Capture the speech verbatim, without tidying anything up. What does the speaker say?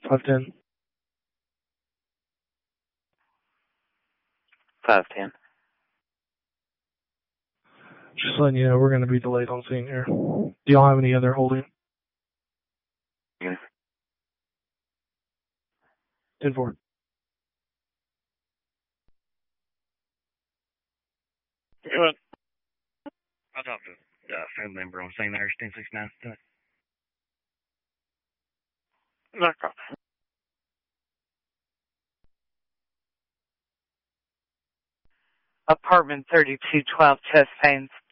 five ten. five ten. Just letting you know we're going to be delayed on scene here. Do y'all have any other holding? Yeah. ten four. You know what? I'll talk to a uh, family member on Saint Mary's ten sixty-nine. Okay. Apartment thirty-two twelve, chest pains.